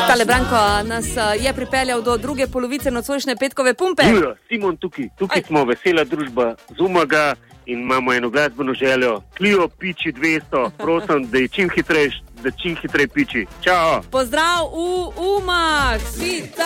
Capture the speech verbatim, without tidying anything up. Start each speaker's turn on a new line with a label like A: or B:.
A: Tale Branko nas je pripeljal do druge polovice nocojšnje petkove pumpe.
B: Julio, Simon tukaj. Tukaj Aj. smo vesela družba z Umaga in imamo eno glasbeno željo. Clio piči dvesto, prosim, da je čim hitrej, da čim hitrej piči. Čao.
A: Pozdrav v Umag.